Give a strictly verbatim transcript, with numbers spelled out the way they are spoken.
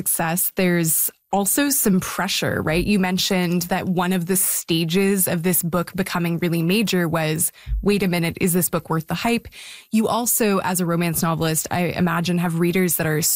success, there's also some pressure, right? You mentioned that one of the stages of this book becoming really major was, wait a minute, is this book worth the hype? You also, as a romance novelist, I imagine have readers that are